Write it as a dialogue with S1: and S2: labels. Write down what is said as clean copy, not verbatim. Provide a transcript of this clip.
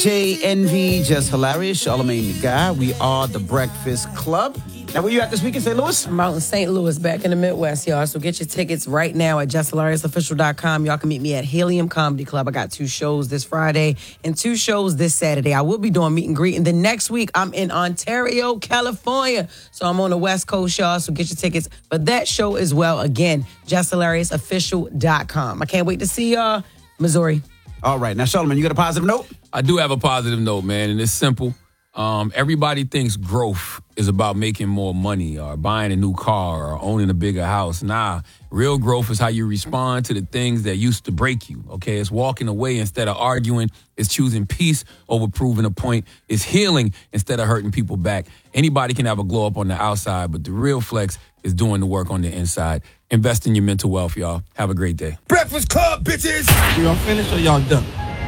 S1: DJ Envy, just hilarious. Charlamagne the Guy. We are the Breakfast Club. Now, where you at this week in St. Louis?
S2: I'm out in St. Louis, back in the Midwest, y'all. So get your tickets right now at justhilariousofficial.com. Y'all can meet me at Helium Comedy Club. I got 2 shows this Friday and 2 shows this Saturday. I will be doing meet and greet. And then next week, I'm in Ontario, California. So I'm on the West Coast, y'all. So get your tickets for that show as well. Again, justhilariousofficial.com. I can't wait to see y'all. Missouri.
S1: All right. Now, Charlamagne, you got a positive note?
S3: I do have a positive note, man, and it's simple. Everybody thinks growth is about making more money or buying a new car or owning a bigger house. Nah, real growth is how you respond to the things that used to break you, okay? It's walking away instead of arguing. It's choosing peace over proving a point. It's healing instead of hurting people back. Anybody can have a glow up on the outside, but the real flex is doing the work on the inside. Invest in your mental wealth, y'all. Have a great day.
S4: Breakfast Club, bitches!
S5: Y'all finished or y'all done?